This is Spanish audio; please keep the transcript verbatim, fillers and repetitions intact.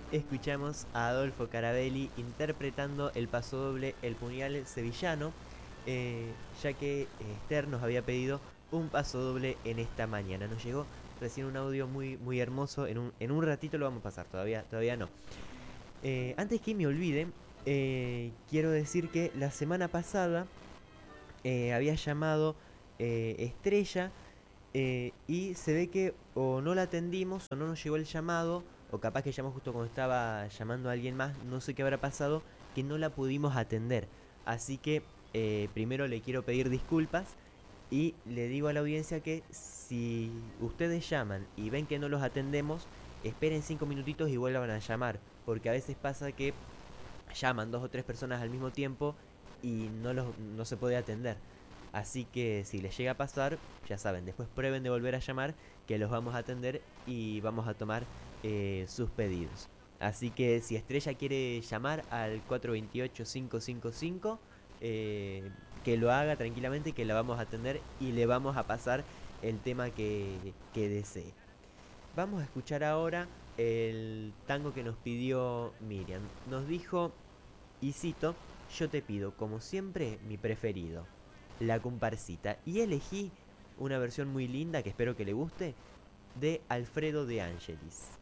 escuchamos a Adolfo Carabelli interpretando el pasodoble El Puñal Sevillano, eh, ya que Esther nos había pedido un pasodoble en esta mañana. Nos llegó recién un audio muy, muy hermoso, en un, en un ratito lo vamos a pasar, todavía, todavía no. Eh, antes que me olvide, eh, quiero decir que la semana pasada eh, había llamado eh, Estrella, eh, y se ve que o no la atendimos o no nos llegó el llamado, o capaz que llamó justo cuando estaba llamando a alguien más, no sé qué habrá pasado, que no la pudimos atender. Así que eh, primero le quiero pedir disculpas y le digo a la audiencia que si ustedes llaman y ven que no los atendemos, esperen cinco minutitos y vuelvan a llamar, porque a veces pasa que llaman dos o tres personas al mismo tiempo y no, los, no se puede atender. Así que si les llega a pasar, ya saben, después prueben de volver a llamar, que los vamos a atender y vamos a tomar eh, sus pedidos. Así que si Estrella quiere llamar al cuatro dos ocho cinco cinco cinco, eh, que lo haga tranquilamente, que la vamos a atender y le vamos a pasar el tema que, que desee. Vamos a escuchar ahora el tango que nos pidió Miriam. Nos dijo, y cito, yo te pido, como siempre, mi preferido, la comparsita. Y elegí una versión muy linda, que espero que le guste, de Alfredo de Angelis.